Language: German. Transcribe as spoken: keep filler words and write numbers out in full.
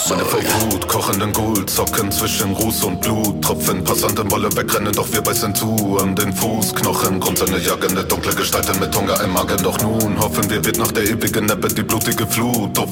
Meine vor Wut, kochenden Guld, Zocken zwischen Ruß und Blut. Tropfen, Passanten wolle wegrennen, doch wir beißen zu an den Fußknochen. Grundsonne jagende, dunkle Gestalten mit Hunger im Magen. Doch nun hoffen wir, wird nach der ewigen Ebbe die blutige Flut. Auf